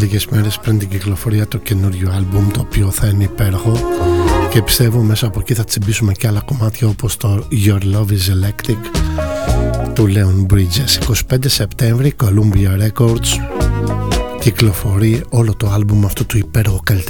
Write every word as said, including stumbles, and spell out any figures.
λίγες μέρες πριν την κυκλοφορία του καινούριου άλμπουμ, το οποίο θα είναι υπέροχο, και πιστεύω μέσα από εκεί θα τσιμπήσουμε και άλλα κομμάτια όπως το Your Love is Electric του Leon Bridges. εικοστή πέμπτη Σεπτέμβρη, Columbia Records, κυκλοφορεί όλο το άλμπουμ αυτού του υπέροχου καλλιτεχνικού